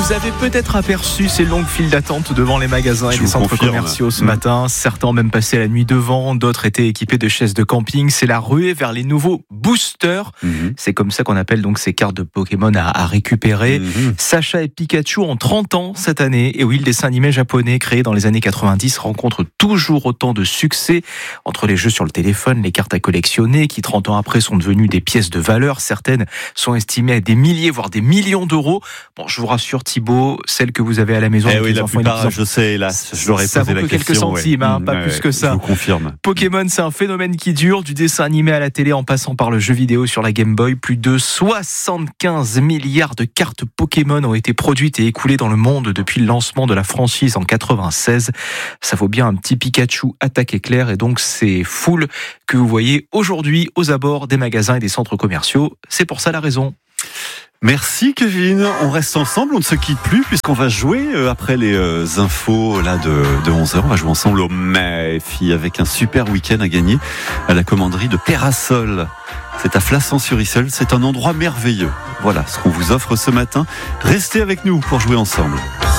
Vous avez peut-être aperçu ces longues files d'attente devant les magasins et les centres commerciaux ce matin. Certains ont même passé la nuit devant, d'autres étaient équipés de chaises de camping. C'est la ruée vers les nouveaux boosters. C'est comme ça qu'on appelle donc ces cartes de Pokémon à récupérer. Sacha et Pikachu ont 30 ans cette année. Et oui, le dessin animé japonais créé dans les années 90 rencontre toujours autant de succès entre les jeux sur le téléphone, les cartes à collectionner qui 30 ans après sont devenues des pièces de valeur. Certaines sont estimées à des milliers voire des millions d'euros. Bon, je vous rassure Thibaut, celle que vous avez à la maison. Oui, la plupart, je sais, hélas, je l'aurais posé la question. Ça vaut que quelques centimes, pas plus que ça. Je vous confirme. Pokémon, c'est un phénomène qui dure, du dessin animé à la télé en passant par le jeu vidéo sur la Game Boy. Plus de 75 milliards de cartes Pokémon ont été produites et écoulées dans le monde depuis le lancement de la franchise en 96. Ça vaut bien un petit Pikachu attaque éclair et donc ces foules que vous voyez aujourd'hui aux abords des magasins et des centres commerciaux. C'est pour ça la raison. Merci Kevin, on reste ensemble, on ne se quitte plus puisqu'on va jouer après les infos là de 11h. On va jouer ensemble au Méfi avec un super week-end à gagner à la commanderie de Terrasol. C'est à Flassan-sur-Issel, c'est un endroit merveilleux. Voilà ce qu'on vous offre ce matin. Restez avec nous pour jouer ensemble.